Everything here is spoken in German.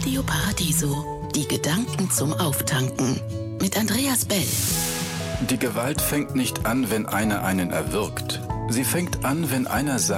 Radio Paradiso, die Gedanken zum Auftanken. Mit Andreas Bell. Die Gewalt fängt nicht an, wenn einer einen erwürgt. Sie fängt an, wenn einer sagt,